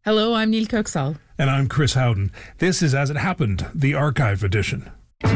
Hello, I'm Neil Kirksall. And I'm Chris Howden. This is As It Happened, the archive edition.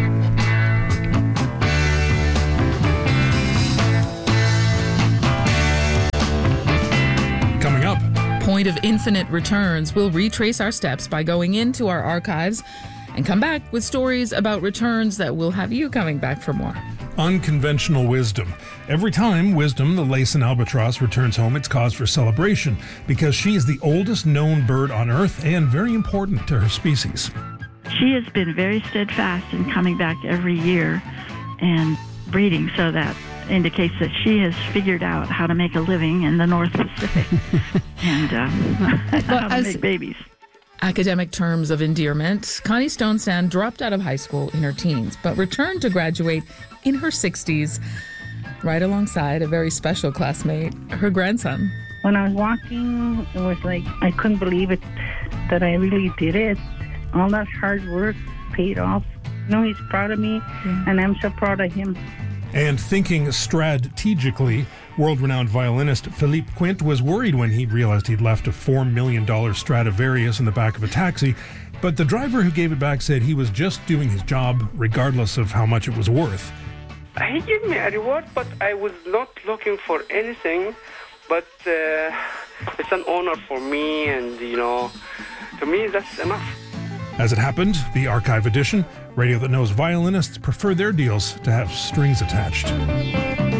Coming up, Point of Infinite Returns. We'll retrace our steps by going into our archives and come back with stories about returns that will have you coming back for more. unconventional wisdom. Every time Wisdom, the Laysan albatross, returns home, it's cause for celebration because she is the oldest known bird on Earth and very important to her species. She has been very steadfast in coming back every year and breeding, so that indicates that she has figured out how to make a living in the North Pacific and how to make babies. Academic terms of endearment, Connie Stonestand dropped out of high school in her teens, but returned to graduate in her 60s, right alongside a very special classmate, her grandson. When I was walking, it was like I couldn't believe it, that I really did it. All that hard work paid off. You know, he's proud of me, and I'm so proud of him. And thinking strategically, world-renowned violinist Philippe Quint was worried when he realized he'd left a $4 million Stradivarius in the back of a taxi, but the driver who gave it back said he was just doing his job, regardless of how much it was worth. He gave me a reward, but I was not looking for anything, but it's an honor for me, and, you know, to me, that's enough. As It Happened, the archive edition, radio that knows violinists prefer their deals to have strings attached.